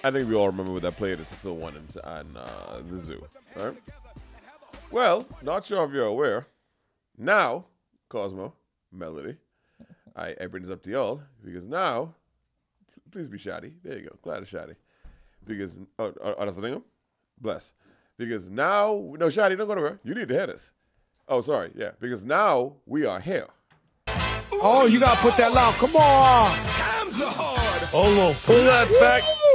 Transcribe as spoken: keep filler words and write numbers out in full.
I think we all remember when that played at six oh one and on uh, the zoo. All right. Well, not sure if you're aware. Now, Cosmo, Melody, I, I bring this up to y'all because now, please be shoddy. There you go. Glad it's shoddy. Because, oh, oh, oh that's the thing? Bless. Because now, no, shoddy, don't go nowhere. You need to hear this. Oh, sorry. Yeah. Because now we are here. Oh, you got to put that loud. Come on. Times are hard. Hold on. Pull that back.